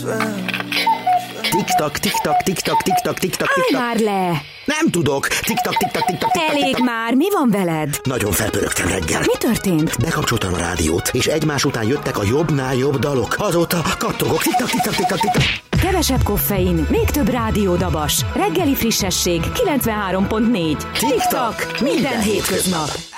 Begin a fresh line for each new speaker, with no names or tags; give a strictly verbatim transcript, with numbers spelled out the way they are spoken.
Tik-tak, tik-tak, tik-tak, tik-tak, tik-tak,
Állj
tik-tak.
már le!
Nem tudok. Tik-tak, tik-tak, tik-tak, tik-tak.
Elég
tik-tak.
már, mi van veled?
Nagyon felpörögtem reggel.
Mi történt?
Bekapcsoltam a rádiót, és egymás után jöttek a jobbnál jobb dalok. Azóta kattogok. Tik-tak, tik-tak, tik-tak, tik-tak.
Kevesebb koffein, még több rádiódabas. Reggeli frissesség, kilencvenhárom pont négy. Tik-tak, minden hétköznap.